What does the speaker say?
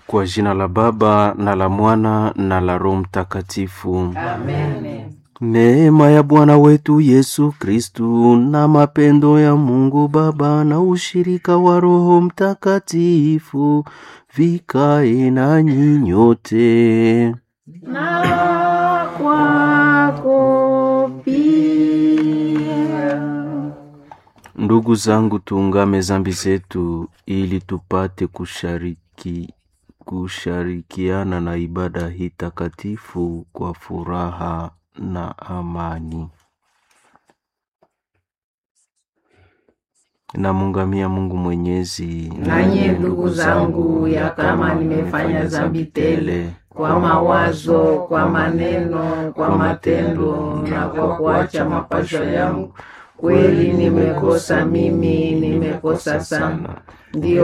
Kwa jina la Baba na la Mwana na la Roho Mtakatifu. Amen. Neema ya Bwana wetu Yesu Kristu na mapendo ya Mungu Baba na ushirika wa Roho Mtakatifu vikae nanyi nyote. Na kwako pia. Ndugu zangu, tuungame zambi zetu ili tupate kushirikiana na ibada hii takatifu kwa furaha na amani. Namungamia Mungu Mwenyezi. Nanyi ndugu zangu, ya kama nimefanya zambi tele kwa mawazo, kwa maneno, kwa matendo na kwa kuacha mapasho yangu, kweli nimekosa sana. Ndio